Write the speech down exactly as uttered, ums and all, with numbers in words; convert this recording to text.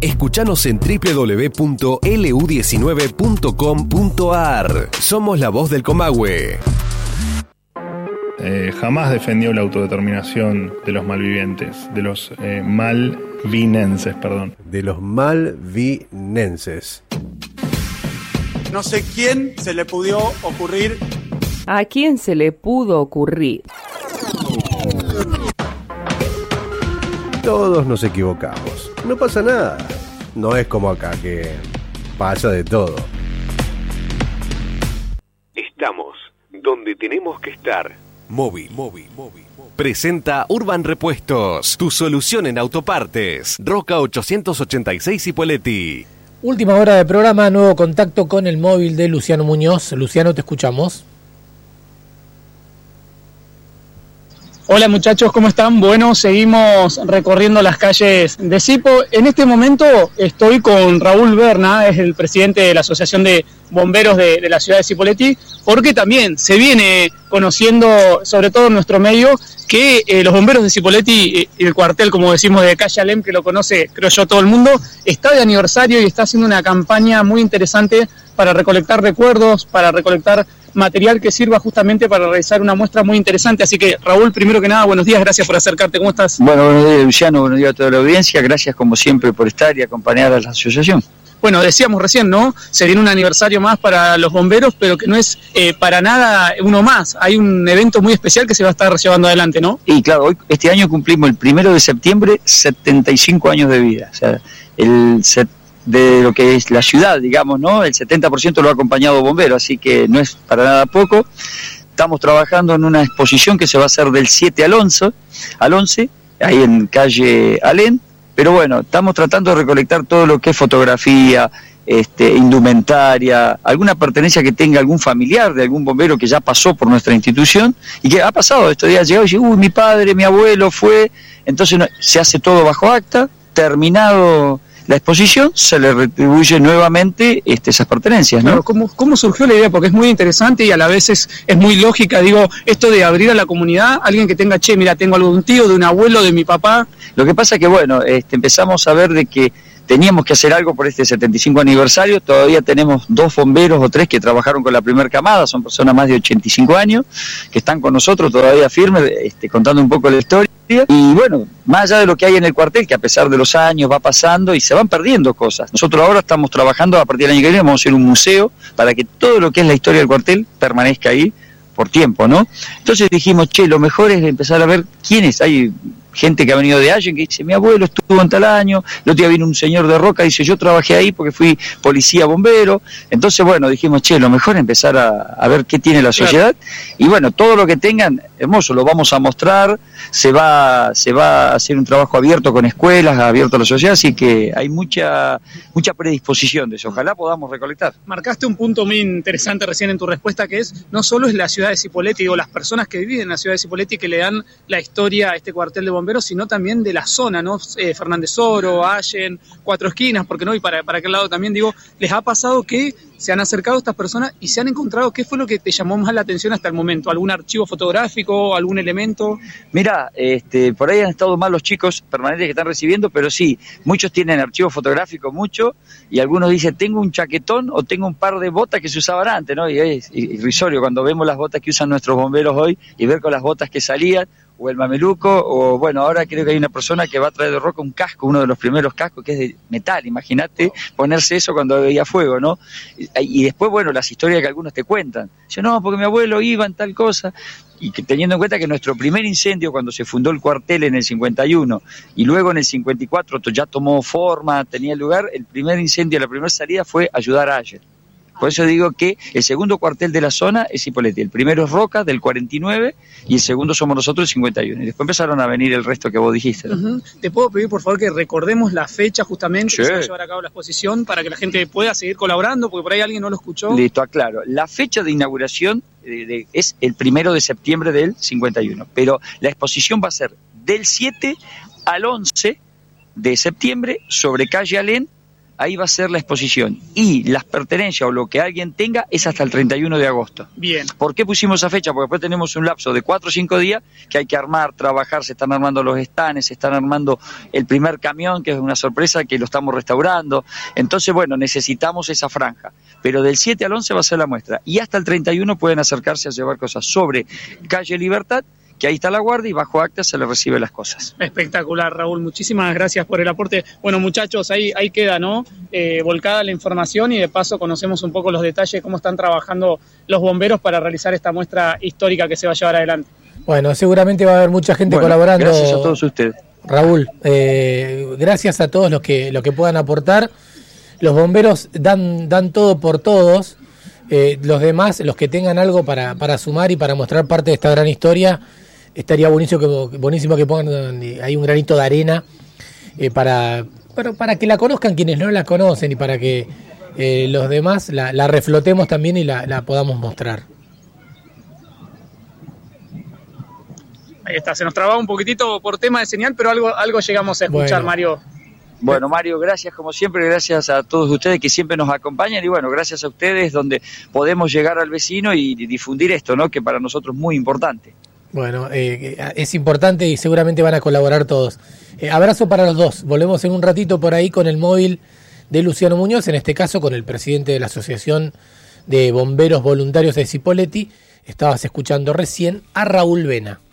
Escuchanos en doble u doble u doble u punto l u diecinueve punto com punto a r. Somos la voz del Comahue. Eh, jamás defendió la autodeterminación de los malvivientes, de los eh, malvinenses, perdón. De los malvinenses. No sé quién se le pudo ocurrir. ¿A quién se le pudo ocurrir? Todos nos equivocamos. No pasa nada. No es como acá, que pasa de todo. Estamos donde tenemos que estar. Móvil, móvil, móvil. Presenta Urban Repuestos, tu solución en autopartes. Roca ochocientos ochenta y seis Cipolletti. Última hora de programa, nuevo contacto con el móvil de Luciano Muñoz. Luciano, te escuchamos. Hola muchachos, ¿cómo están? Bueno, seguimos recorriendo las calles de Sipo. En este momento estoy con Raúl Berna, es el presidente de la Asociación de Bomberos de, de la ciudad de Cipolletti, porque también se viene conociendo, sobre todo en nuestro medio, que eh, los bomberos de Cipolletti, eh, el cuartel, como decimos, de Calle Alem, que lo conoce, creo yo, todo el mundo, está de aniversario y está haciendo una campaña muy interesante para recolectar recuerdos, para recolectar material que sirva justamente para realizar una muestra muy interesante. Así que, Raúl, primero que nada, buenos días, gracias por acercarte. ¿Cómo estás? Bueno, buenos días, Luciano, buenos días a toda la audiencia. Gracias, como siempre, por estar y acompañar a la asociación. Bueno, decíamos recién, ¿no? Se viene un aniversario más para los bomberos, pero que no es eh, para nada uno más. Hay un evento muy especial que se va a estar llevando adelante, ¿no? Y claro, hoy, este año cumplimos el primero de septiembre setenta y cinco años de vida. O sea, el set de lo que es la ciudad, digamos, ¿no? El setenta por ciento lo ha acompañado bombero, así que no es para nada poco. Estamos trabajando en una exposición que se va a hacer del siete al once, al once, ahí en calle Alén. Pero bueno, estamos tratando de recolectar todo lo que es fotografía, este, indumentaria, alguna pertenencia que tenga algún familiar de algún bombero que ya pasó por nuestra institución y que ha pasado estos días, ha llegado y dice, uy, mi padre, mi abuelo fue. Entonces no, se hace todo bajo acta, terminado la exposición, se le retribuye nuevamente este, esas pertenencias, ¿no? Claro, ¿cómo, ¿cómo surgió la idea? Porque es muy interesante y a la vez es, es muy lógica, digo, esto de abrir a la comunidad, alguien que tenga, che, mira, tengo algo de un tío, de un abuelo, de mi papá. Lo que pasa es que, bueno, este, empezamos a ver de que teníamos que hacer algo por este setenta y cinco aniversario. Todavía tenemos dos bomberos o tres que trabajaron con la primera camada, son personas más de ochenta y cinco años, que están con nosotros todavía firmes, este, contando un poco la historia. Y bueno, más allá de lo que hay en el cuartel, que a pesar de los años va pasando y se van perdiendo cosas. Nosotros ahora estamos trabajando, a partir del año que viene vamos a hacer un museo para que todo lo que es la historia del cuartel permanezca ahí por tiempo, ¿no? Entonces dijimos, che, lo mejor es empezar a ver quiénes hay. Gente que ha venido de Allen, que dice, mi abuelo estuvo en tal año, el otro día vino un señor de Roca, dice, yo trabajé ahí porque fui policía bombero. Entonces, bueno, dijimos, che, lo mejor es empezar a, a ver qué tiene la sociedad. Claro. Y bueno, todo lo que tengan, hermoso, lo vamos a mostrar, se va, se va a hacer un trabajo abierto con escuelas, abierto a la sociedad, así que hay mucha, mucha predisposición de eso. Ojalá podamos recolectar. Marcaste un punto muy interesante recién en tu respuesta, que es, no solo es la ciudad de Cipolletti, digo, las personas que viven en la ciudad de Cipolletti que le dan la historia a este cuartel de bomberos, sino también de la zona, ¿no? Eh, Fernández Oro, Allen, Cuatro Esquinas, porque no, y para, para aquel lado también, digo, les ha pasado que se han acercado estas personas y se han encontrado, ¿qué fue lo que te llamó más la atención hasta el momento? ¿Algún archivo fotográfico, algún elemento? Mira, este, por ahí han estado más los chicos permanentes que están recibiendo, pero sí, muchos tienen archivo fotográfico, mucho, y algunos dicen, tengo un chaquetón o tengo un par de botas que se usaban antes, ¿no? Y es irrisorio cuando vemos las botas que usan nuestros bomberos hoy y ver con las botas que salían, o el mameluco, o bueno, ahora creo que hay una persona que va a traer de Roca un casco, uno de los primeros cascos que es de metal, imagínate ponerse eso cuando veía fuego, ¿no? Y, y después, bueno, las historias que algunos te cuentan, yo no, porque mi abuelo iba en tal cosa, y que, teniendo en cuenta que nuestro primer incendio cuando se fundó el cuartel en el cincuenta y uno, y luego en el cincuenta y cuatro ya tomó forma, tenía lugar, el primer incendio, la primera salida fue ayudar a Allen. Por eso digo que el segundo cuartel de la zona es Cipolletti. El primero es Roca, del cuarenta y nueve, y el segundo somos nosotros, del cincuenta y uno. Y después empezaron a venir el resto que vos dijiste, ¿no? Uh-huh. ¿Te puedo pedir, por favor, que recordemos la fecha justamente sí. que se va a llevar a cabo la exposición para que la gente pueda seguir colaborando? Porque por ahí alguien no lo escuchó. Listo, aclaro. La fecha de inauguración de, de, es el primero de septiembre del cincuenta y uno. Pero la exposición va a ser del siete al once de septiembre sobre calle Alén, ahí va a ser la exposición. Y las pertenencias o lo que alguien tenga es hasta el treinta y uno de agosto. Bien. ¿Por qué pusimos esa fecha? Porque después tenemos un lapso de cuatro o cinco días que hay que armar, trabajar, se están armando los stands, se están armando el primer camión, que es una sorpresa que lo estamos restaurando. Entonces, bueno, necesitamos esa franja. Pero del siete al once va a ser la muestra. Y hasta el treinta y uno pueden acercarse a llevar cosas sobre Calle Libertad, que ahí está la guardia y bajo acta se le recibe las cosas. Espectacular, Raúl, muchísimas gracias por el aporte. Bueno, muchachos, ahí, ahí queda, ¿no? Eh, volcada la información y de paso conocemos un poco los detalles de cómo están trabajando los bomberos para realizar esta muestra histórica que se va a llevar adelante. Bueno, seguramente va a haber mucha gente bueno, colaborando. Gracias a todos ustedes. Raúl, eh, gracias a todos los que, los que puedan aportar. Los bomberos dan, dan todo por todos. Eh, los demás, los que tengan algo para, para sumar y para mostrar parte de esta gran historia, estaría buenísimo que, buenísimo que pongan ahí un granito de arena eh, para, para, para que la conozcan quienes no la conocen y para que eh, los demás la, la reflotemos también y la, la podamos mostrar. Ahí está, se nos trababa un poquitito por tema de señal, pero algo, algo llegamos a escuchar, bueno. Mario. Bueno, Mario, gracias como siempre, gracias a todos ustedes que siempre nos acompañan y bueno, gracias a ustedes donde podemos llegar al vecino y difundir esto, ¿no? Que para nosotros es muy importante. Bueno, eh, es importante y seguramente van a colaborar todos. Eh, abrazo para los dos. Volvemos en un ratito por ahí con el móvil de Luciano Muñoz, en este caso con el presidente de la Asociación de Bomberos Voluntarios de Cipolletti. Estabas escuchando recién a Raúl Vena.